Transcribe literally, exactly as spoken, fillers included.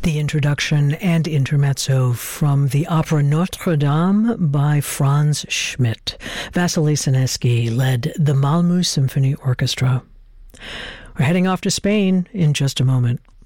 The introduction and intermezzo from the opera Notre Dame by Franz Schmidt. Vasily Sineski led the Malmö Symphony Orchestra. We're heading off to Spain in just a moment.